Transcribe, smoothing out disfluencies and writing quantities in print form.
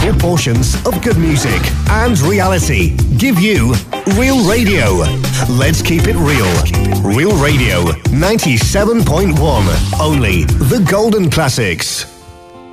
equal portions of good music and reality. Give you Real Radio. Let's keep it real. Real Radio 97.1. Only the golden classics.